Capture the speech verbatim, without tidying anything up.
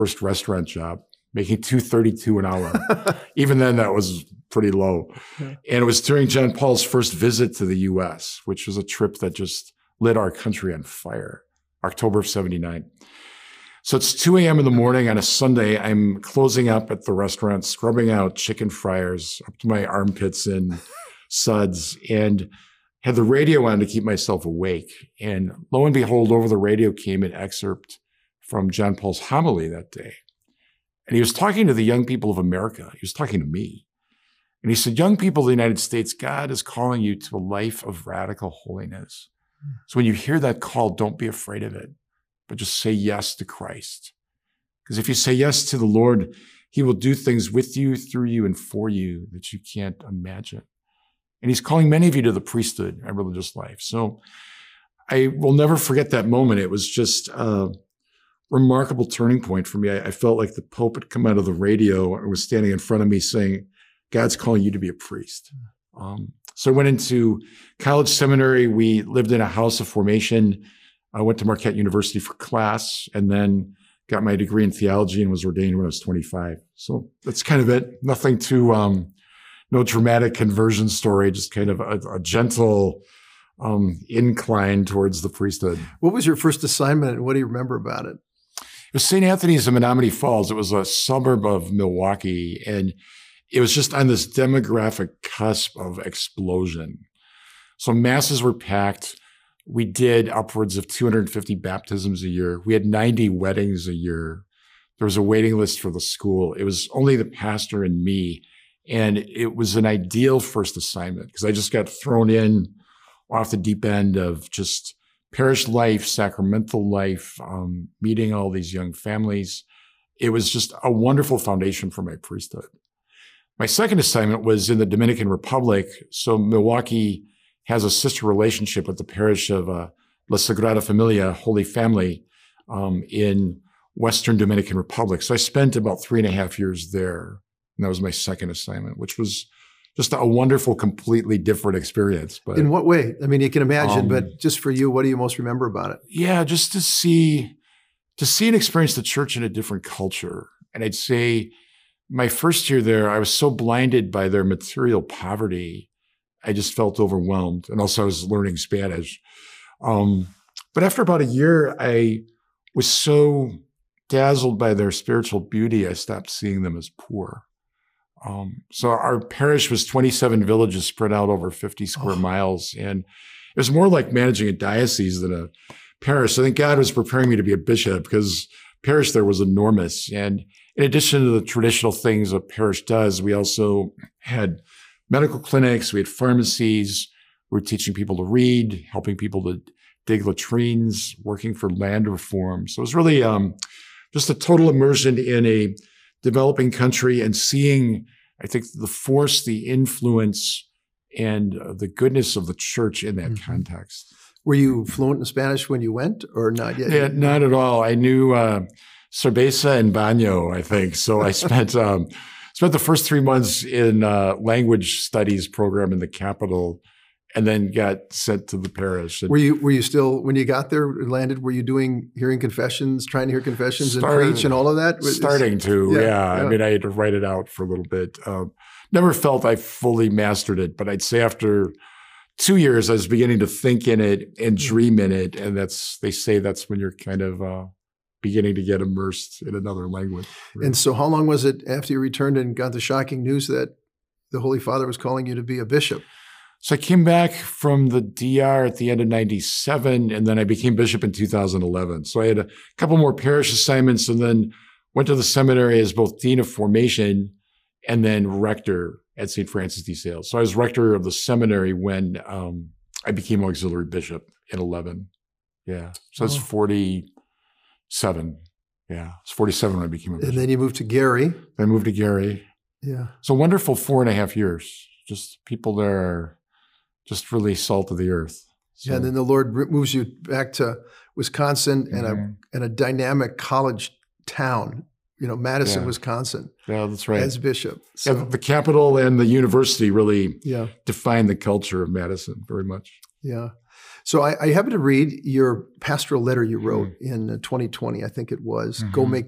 first restaurant job, making two thirty-two an hour. Even then, that was pretty low. Yeah. And it was during John Paul's first visit to the U S, which was a trip that just lit our country on fire, October of seventy-nine. So it's two a.m. in the morning on a Sunday. I'm closing up at the restaurant, scrubbing out chicken fryers up to my armpits in suds, and had the radio on to keep myself awake. And lo and behold, over the radio came an excerpt from John Paul's homily that day. And he was talking to the young people of America. He was talking to me. And he said, young people of the United States, God is calling you to a life of radical holiness. So when you hear that call, don't be afraid of it, but just say yes to Christ. Because if you say yes to the Lord, he will do things with you, through you, and for you that you can't imagine. And he's calling many of you to the priesthood and religious life. So I will never forget that moment. It was just a remarkable turning point for me. I, I felt like the Pope had come out of the radio and was standing in front of me saying, God's calling you to be a priest. Um, so I went into college seminary. We lived in a house of formation. I went to Marquette University for class and then got my degree in theology and was ordained when I was twenty-five. So that's kind of it. Nothing too, um, no dramatic conversion story, just kind of a, a gentle um, incline towards the priesthood. What was your first assignment and what do you remember about it? It was Saint Anthony's in Menomonee Falls. It was a suburb of Milwaukee, and it was just on this demographic cusp of explosion. So masses were packed. We did upwards of two hundred fifty baptisms a year. We had ninety weddings a year. There was a waiting list for the school. It was only the pastor and me. And it was an ideal first assignment because I just got thrown in off the deep end of just parish life, sacramental life, um, meeting all these young families. It was just a wonderful foundation for my priesthood. My second assignment was in the Dominican Republic. So Milwaukee has a sister relationship with the parish of uh, La Sagrada Familia, Holy Family, um, in Western Dominican Republic. So I spent about three and a half years there. And that was my second assignment, which was just a wonderful, completely different experience. But in what way? I mean, you can imagine, um, but just for you, what do you most remember about it? Yeah, just to see, to see and experience the church in a different culture. And I'd say my first year there, I was so blinded by their material poverty. I just felt overwhelmed. And also I was learning Spanish. Um, but after about a year, I was so dazzled by their spiritual beauty, I stopped seeing them as poor. Um, so our parish was twenty-seven villages spread out over fifty square oh. miles. And it was more like managing a diocese than a parish. I think God was preparing me to be a bishop because parish there was enormous. And in addition to the traditional things a parish does, we also had medical clinics, we had pharmacies, we were teaching people to read, helping people to dig latrines, working for land reform. So it was really um, just a total immersion in a developing country and seeing, I think, the force, the influence, and uh, the goodness of the church in that mm-hmm. context. Were you fluent in Spanish when you went or not yet? Yeah, not at all. I knew uh, cerveza and baño, I think. So I spent um, spent the first three months in a language studies program in the capital and then got sent to the parish. And were you were you still, when you got there and landed, were you doing, hearing confessions, trying to hear confessions started, and preach and all of that? Starting to, yeah, yeah. I mean, I had to write it out for a little bit. Um, never felt I fully mastered it, but I'd say after two years, I was beginning to think in it and dream in it. And that's, they say that's when you're kind of uh, beginning to get immersed in another language. Right? And so how long was it after you returned and got the shocking news that the Holy Father was calling you to be a bishop? So I came back from the D R at the end of ninety-seven, and then I became bishop in two thousand eleven. So I had a couple more parish assignments and then went to the seminary as both dean of formation and then rector at Saint Francis de Sales. So I was rector of the seminary when um, I became auxiliary bishop in eleven. Yeah. So it's oh. forty-seven. Yeah. It's forty-seven when I became a bishop. And then you moved to Gary. I moved to Gary. Yeah. So wonderful four and a half years. Just people there are just really salt of the earth. So. Yeah, and then the Lord moves you back to Wisconsin and mm-hmm. a and a dynamic college town, you know, Madison, yeah. Wisconsin. Yeah, that's right. As bishop. So. Yeah, the capital and the university really yeah. define the culture of Madison very much. Yeah. So I, I happened to read your pastoral letter you wrote mm-hmm. in twenty twenty, I think it was, mm-hmm. Go Make